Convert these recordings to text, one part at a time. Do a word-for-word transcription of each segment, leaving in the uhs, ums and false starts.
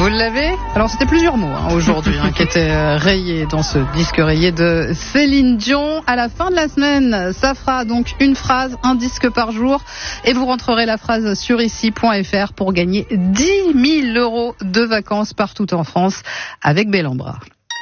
Vous l'avez ? Alors c'était plusieurs mots hein, aujourd'hui hein, qui étaient euh, rayés dans ce disque rayé de Céline Dion. À la fin de la semaine, ça fera donc une phrase, un disque par jour. Et vous rentrerez la phrase sur ici point f r pour gagner dix mille euros de vacances partout en France avec Bellambra.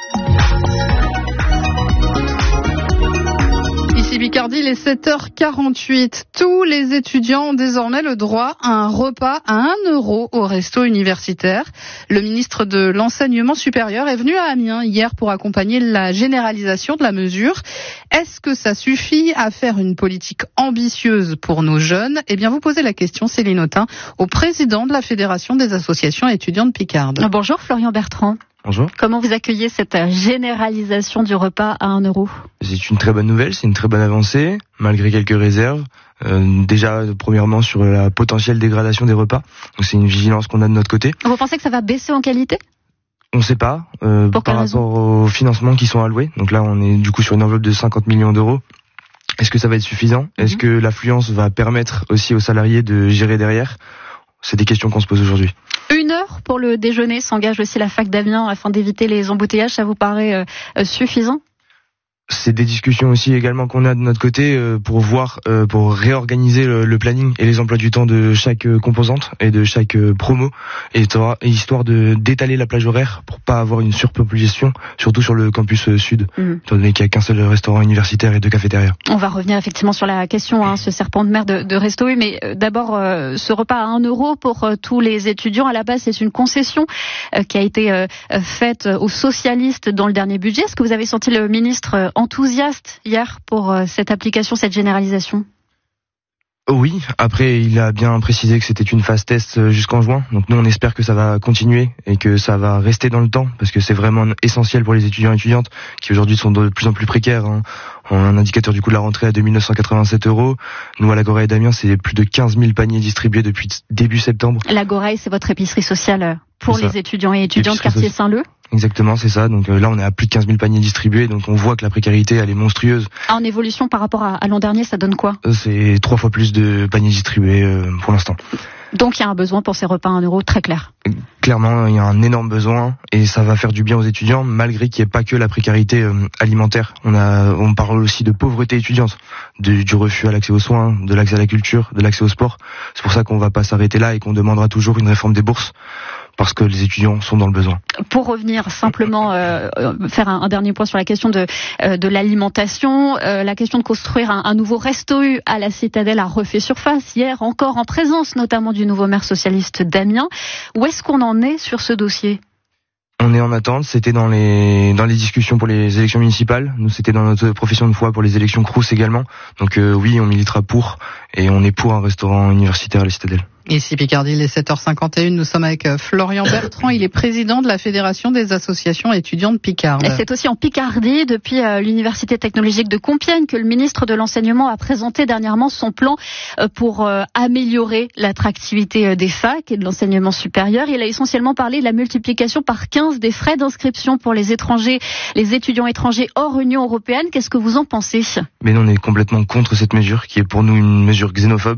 Ici Picardie, il est sept heures quarante-huit. Tous les étudiants ont désormais le droit à un repas à un euro au resto universitaire. Le ministre de l'Enseignement supérieur est venu à Amiens hier pour accompagner la généralisation de la mesure. Est-ce que ça suffit à faire une politique ambitieuse pour nos jeunes ? Eh bien, vous posez la question, Céline Autain, au président de la Fédération des associations étudiantes picardes. Bonjour Florian Bertrand. Bonjour. Comment vous accueillez cette généralisation du repas à un euro ? C'est une très bonne nouvelle, c'est une très bonne avancée, malgré quelques réserves. Euh, déjà, premièrement, sur la potentielle dégradation des repas. Donc, c'est une vigilance qu'on a de notre côté. Vous pensez que ça va baisser en qualité ? On ne sait pas, euh, par rapport aux financements qui sont alloués. Donc là, on est du coup sur une enveloppe de cinquante millions d'euros. Est-ce que ça va être suffisant ? mm-hmm. Est-ce que l'affluence va permettre aussi aux salariés de gérer derrière ? C'est des questions qu'on se pose aujourd'hui. Une heure pour le déjeuner s'engage aussi la fac d'Amiens afin d'éviter les embouteillages. Ça vous paraît euh, suffisant ? C'est des discussions aussi également qu'on a de notre côté euh, pour voir, euh, pour réorganiser le, le planning et les emplois du temps de chaque euh, composante et de chaque euh, promo, et, et histoire de d'étaler la plage horaire pour pas avoir une surpopulation, surtout sur le campus euh, sud, mmh. étant donné qu'il n'y a qu'un seul restaurant universitaire et deux cafétérias. On va revenir effectivement sur la question, hein, ce serpent de mer de, de Resto U, mais euh, d'abord euh, ce repas à un euro pour euh, tous les étudiants. À la base, c'est une concession euh, qui a été euh, faite aux socialistes dans le dernier budget. Est-ce que vous avez senti le ministre euh, enthousiaste hier pour euh, cette application, cette généralisation ? Oui, après il a bien précisé que c'était une phase test jusqu'en juin, donc nous on espère que ça va continuer et que ça va rester dans le temps, parce que c'est vraiment essentiel pour les étudiants et étudiantes qui aujourd'hui sont de plus en plus précaires. Hein. Un indicateur du coût de la rentrée à deux mille neuf cent quatre-vingt-sept euros. Nous à l'Agora et d'Amiens, c'est plus de quinze mille paniers distribués depuis début septembre. L'Agora, c'est votre épicerie sociale pour les étudiants et étudiantes quartier soci... Saint-Leu. Exactement, c'est ça. Donc euh, là, on est à plus de quinze mille paniers distribués, donc on voit que la précarité, elle est monstrueuse. En évolution par rapport à, à l'an dernier, ça donne quoi ? C'est trois fois plus de paniers distribués euh, pour l'instant. Donc il y a un besoin pour ces repas à un euro très clair. Clairement, il y a un énorme besoin et ça va faire du bien aux étudiants, malgré qu'il n'y ait pas que la précarité euh, alimentaire. On a, on parle aussi de pauvreté étudiante, de, du refus à l'accès aux soins, de l'accès à la culture, de l'accès au sport. C'est pour ça qu'on va pas s'arrêter là et qu'on demandera toujours une réforme des bourses, parce que les étudiants sont dans le besoin. Pour revenir simplement, euh, faire un, un dernier point sur la question de, euh, de l'alimentation, euh, la question de construire un, un nouveau Resto U à la Citadelle a refait surface hier, encore en présence notamment du nouveau maire socialiste d'Amiens. Où est-ce qu'on en est sur ce dossier ? On est en attente, c'était dans les dans les discussions pour les élections municipales. Nous, c'était dans notre profession de foi pour les élections Crous également. Donc euh, oui, on militera pour, et on est pour un restaurant universitaire à la Citadelle. Ici Picardie, il est sept heures cinquante et une, nous sommes avec Florian Bertrand, il est président de la Fédération des associations étudiantes picardes. Et c'est aussi en Picardie, depuis euh, l'Université technologique de Compiègne, que le ministre de l'Enseignement a présenté dernièrement son plan euh, pour euh, améliorer l'attractivité euh, des facs et de l'enseignement supérieur. Il a essentiellement parlé de la multiplication par quinze des frais d'inscription pour les étrangers, les étudiants étrangers hors Union européenne. Qu'est-ce que vous en pensez ? Mais nous, on est complètement contre cette mesure, qui est pour nous une mesure xénophobe.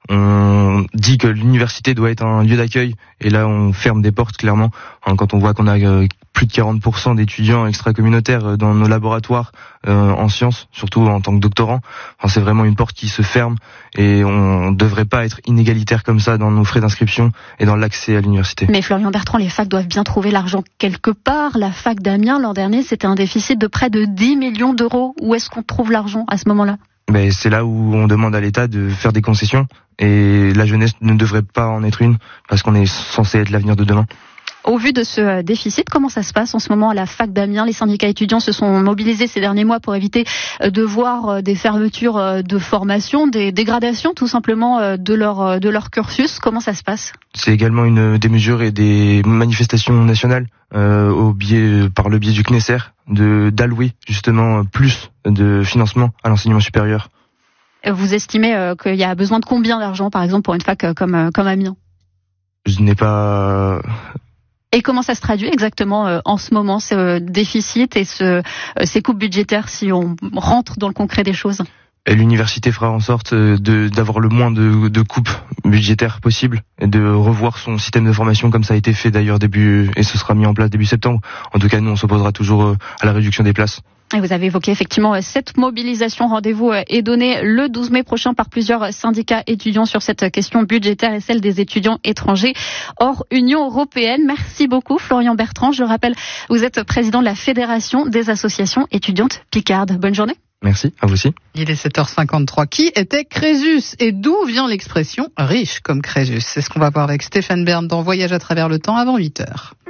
On dit que l'université doit être un lieu d'accueil, et là on ferme des portes clairement. Quand on voit qu'on a plus de quarante pour cent d'étudiants extracommunautaires dans nos laboratoires euh, en sciences, surtout en tant que doctorants, enfin, c'est vraiment une porte qui se ferme, et on ne devrait pas être inégalitaire comme ça dans nos frais d'inscription et dans l'accès à l'université. Mais Florian Bertrand, les facs doivent bien trouver l'argent quelque part. La fac d'Amiens l'an dernier, c'était un déficit de près de dix millions d'euros. Où est-ce qu'on trouve l'argent à ce moment-là ? Mais c'est là où on demande à l'État de faire des concessions, et la jeunesse ne devrait pas en être une, parce qu'on est censé être l'avenir de demain. Au vu de ce déficit, comment ça se passe en ce moment à la fac d'Amiens ? Les syndicats étudiants se sont mobilisés ces derniers mois pour éviter de voir des fermetures de formation, des dégradations tout simplement de leur, de leur cursus. Comment ça se passe ? C'est également une des mesures et des manifestations nationales euh, au biais, par le biais du C N E S E R, de, d'allouer justement plus de financement à l'enseignement supérieur. Vous estimez euh, qu'il y a besoin de combien d'argent, par exemple, pour une fac euh, comme, euh, comme Amiens ? Je n'ai pas... Et comment ça se traduit exactement euh, en ce moment, ce euh, déficit et ce, euh, ces coupes budgétaires, si on rentre dans le concret des choses ? Et l'université fera en sorte de, d'avoir le moins de, de coupes budgétaires possible et de revoir son système de formation comme ça a été fait d'ailleurs début, et ce sera mis en place début septembre. En tout cas, nous, on s'opposera toujours à la réduction des places. Et vous avez évoqué effectivement cette mobilisation. Rendez-vous est donné le douze mai prochain par plusieurs syndicats étudiants sur cette question budgétaire et celle des étudiants étrangers hors Union européenne. Merci beaucoup Florian Bertrand. Je le rappelle, vous êtes président de la Fédération des associations étudiantes picardes. Bonne journée. Merci, à vous aussi. Il est sept heures cinquante-trois. Qui était Crésus et d'où vient l'expression riche comme Crésus? C'est ce qu'on va voir avec Stéphane Bern dans Voyage à travers le temps avant huit heures.